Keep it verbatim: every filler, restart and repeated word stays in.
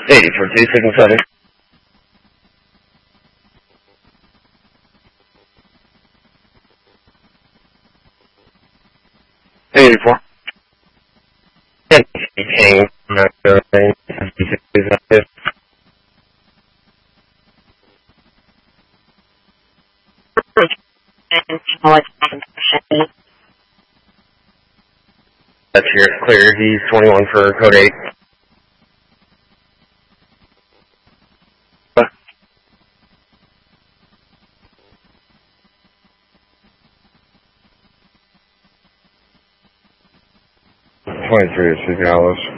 eighty for two six seven. eighty-four. Hang not everything. That's your clear. He's twenty-one for code eight. twenty-three is Dallas.